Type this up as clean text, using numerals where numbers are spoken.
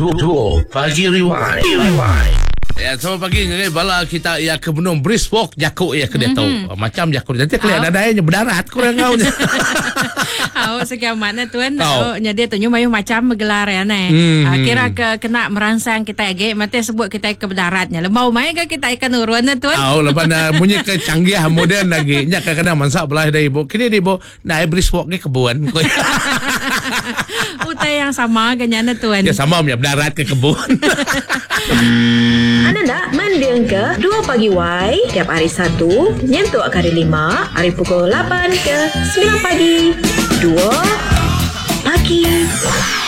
Duo Pagi Rewind. Ya, selamat pagi. Bala kita ya ke Benung Brisk Walk jakuk ya ke dia tahu. Macam jakuk nanti kelihatan dadanya berdarat kurang kau. Sekian mana tuan. Jadi tu mayuh macam bergelar ya kira kena merangsang kita age mati sebut kita ke berdaratnya. Lebau mai ke kita ikan urun tuan. Lepas bunyi ke canggih moden lagi. Nya kadang masak belah dari ibu. Kini di ibu naik Brisk Walk ke kebun. Utai yang sama ganyana tuan. Ya sama punya berdarat ke kebun. Anda nak mendeng ke 2 Pagi Y tiap hari Sabtu nyentuh hari 5 hari pukul 8 ke 9 pagi 2 Pagi